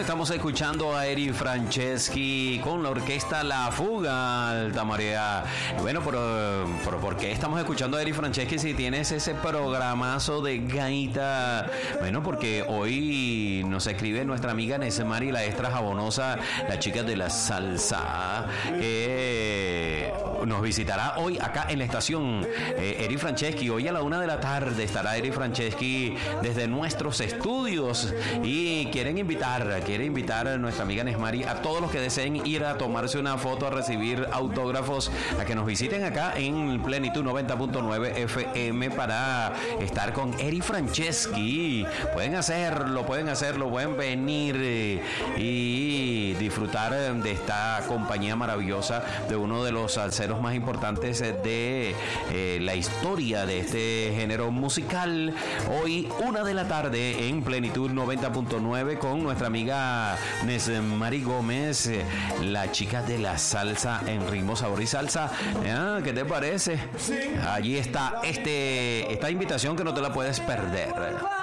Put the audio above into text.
estamos escuchando a Eri Franceschi con la orquesta La Fuga Alta Marea. Bueno, pero ¿por qué estamos escuchando a Eri Franceschi si tienes ese programazo de gaita? Bueno, porque hoy nos escribe nuestra amiga Nesmari, la extra jabonosa, la chica de la salsa, que nos visitará hoy acá en la estación. Eri Franceschi, hoy a la 1 de la tarde estará Eri Franceschi desde nuestros estudios y quiere invitar a nuestra amiga Nesmari a todos los que deseen ir a tomarse una foto, a recibir autógrafos, a que nos visiten acá en Plenitud 90.9 FM para estar con Eri Franceschi. Pueden hacerlo, pueden venir y disfrutar de esta compañía maravillosa de uno de los salseros más importantes de la historia de este género musical. Hoy 1 de la tarde en Plenitud 90.9 con nuestra amiga Nesmari Gómez, la chica de la salsa en ritmo, sabor y salsa. ¿Qué te parece? Sí. Allí está esta invitación que no te la puedes perder.